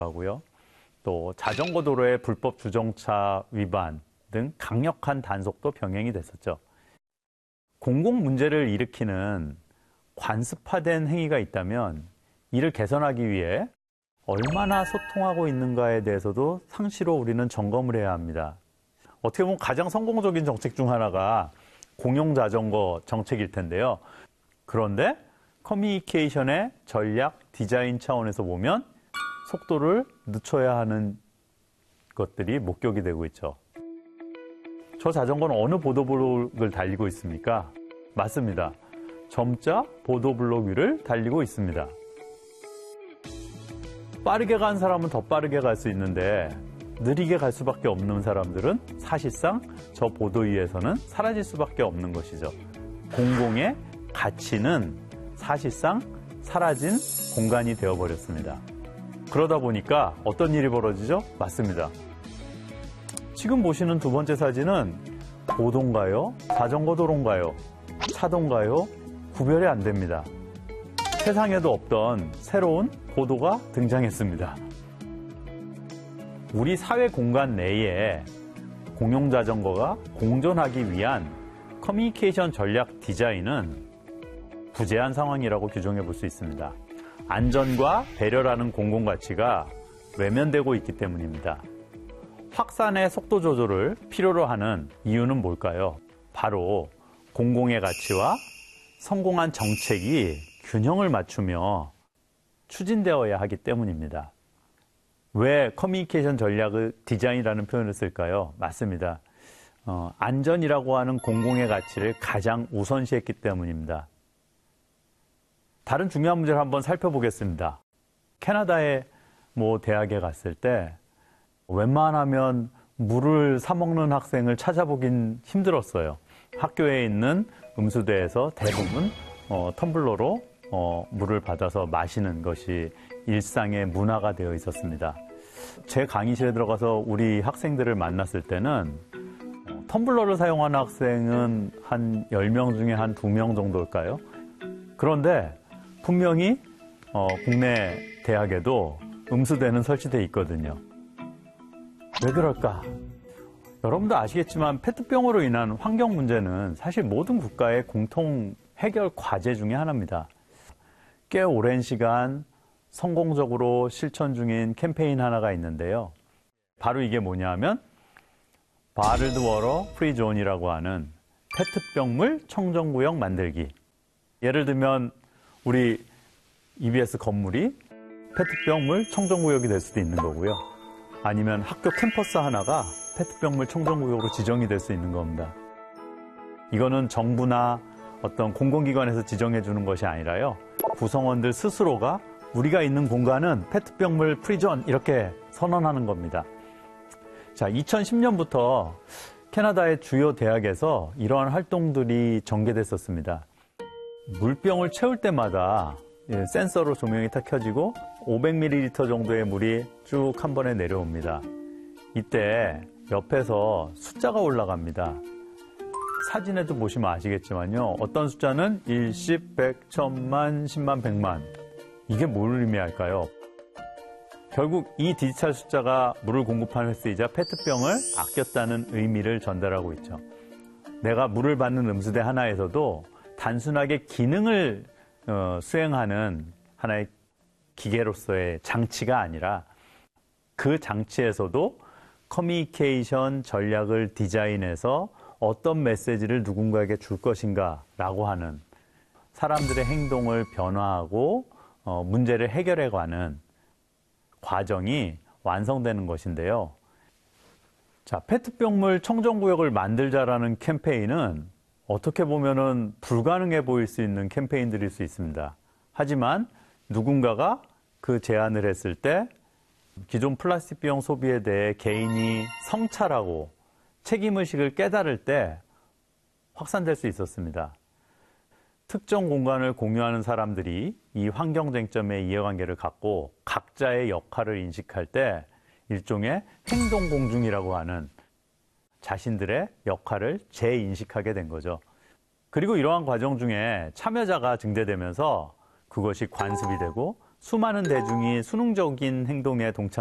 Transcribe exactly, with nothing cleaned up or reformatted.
하고요. 또 자전거 도로의 불법 주정차 위반 등 강력한 단속도 병행이 됐었죠. 공공 문제를 일으키는 관습화된 행위가 있다면 이를 개선하기 위해 얼마나 소통하고 있는가에 대해서도 상시로 우리는 점검을 해야 합니다. 어떻게 보면 가장 성공적인 정책 중 하나가 공용자전거 정책일 텐데요. 그런데 커뮤니케이션의 전략, 디자인 차원에서 보면 속도를 늦춰야 하는 것들이 목격이 되고 있죠. 저 자전거는 어느 보도블록을 달리고 있습니까? 맞습니다. 점자 보도블록 위를 달리고 있습니다. 빠르게 간 사람은 더 빠르게 갈 수 있는데 느리게 갈 수밖에 없는 사람들은 사실상 저 보도 위에서는 사라질 수밖에 없는 것이죠. 공공의 가치는 사실상 사라진 공간이 되어버렸습니다. 그러다 보니까 어떤 일이 벌어지죠? 맞습니다. 지금 보시는 두 번째 사진은 보도인가요? 자전거 도로인가요? 차도인가요? 구별이 안 됩니다. 세상에도 없던 새로운 보도가 등장했습니다. 우리 사회 공간 내에 공용자전거가 공존하기 위한 커뮤니케이션 전략 디자인은 부재한 상황이라고 규정해 볼 수 있습니다. 안전과 배려라는 공공가치가 외면되고 있기 때문입니다. 확산의 속도 조절을 필요로 하는 이유는 뭘까요? 바로 공공의 가치와 성공한 정책이 균형을 맞추며 추진되어야 하기 때문입니다. 왜 커뮤니케이션 전략의 디자인이라는 표현을 쓸까요? 맞습니다. 어, 안전이라고 하는 공공의 가치를 가장 우선시했기 때문입니다. 다른 중요한 문제를 한번 살펴보겠습니다. 캐나다의 뭐 대학에 갔을 때 웬만하면 물을 사 먹는 학생을 찾아보긴 힘들었어요. 학교에 있는 음수대에서 대부분 어, 텀블러로 어, 물을 받아서 마시는 것이 일상의 문화가 되어 있었습니다. 제 강의실에 들어가서 우리 학생들을 만났을 때는 어, 텀블러를 사용하는 학생은 한 열 명 중에 한 두 명 정도일까요? 그런데 분명히 어, 국내 대학에도 음수대는 설치되어 있거든요. 왜 그럴까? 여러분도 아시겠지만 페트병으로 인한 환경 문제는 사실 모든 국가의 공통 해결 과제 중에 하나입니다. 꽤 오랜 시간 성공적으로 실천 중인 캠페인 하나가 있는데요. 바로 이게 뭐냐 하면 바틀드 워터 프리 존이라고 하는 페트병물 청정구역 만들기. 예를 들면 우리 이비에스 건물이 페트병물 청정구역이 될 수도 있는 거고요. 아니면 학교 캠퍼스 하나가 페트병물 청정구역으로 지정이 될 수 있는 겁니다. 이거는 정부나 어떤 공공기관에서 지정해 주는 것이 아니라요. 구성원들 스스로가 우리가 있는 공간은 페트병물 프리존 이렇게 선언하는 겁니다. 자, 이천십 년부터 캐나다의 주요 대학에서 이러한 활동들이 전개됐었습니다. 물병을 채울 때마다 센서로 조명이 탁 켜지고 오백 밀리리터 정도의 물이 쭉 한 번에 내려옵니다. 이때 옆에서 숫자가 올라갑니다. 사진에도 보시면 아시겠지만요. 어떤 숫자는 일, 십, 백, 천만, 십만, 백만. 이게 뭘 의미할까요? 결국 이 디지털 숫자가 물을 공급하는 횟수이자 페트병을 아꼈다는 의미를 전달하고 있죠. 내가 물을 받는 음수대 하나에서도 단순하게 기능을 어, 수행하는 하나의 기계로서의 장치가 아니라 그 장치에서도 커뮤니케이션 전략을 디자인해서 어떤 메시지를 누군가에게 줄 것인가 라고 하는 사람들의 행동을 변화하고 어, 문제를 해결해가는 과정이 완성되는 것인데요. 자, 페트병물 청정구역을 만들자라는 캠페인은 어떻게 보면은 불가능해 보일 수 있는 캠페인들일 수 있습니다. 하지만 누군가가 그 제안을 했을 때 기존 플라스틱 비용 소비에 대해 개인이 성찰하고 책임의식을 깨달을 때 확산될 수 있었습니다. 특정 공간을 공유하는 사람들이 이 환경 쟁점의 이해관계를 갖고 각자의 역할을 인식할 때 일종의 행동 공중이라고 하는 자신들의 역할을 재인식하게 된 거죠. 그리고 이러한 과정 중에 참여자가 증대되면서 그것이 관습이 되고 수많은 대중이 수능적인 행동에 동참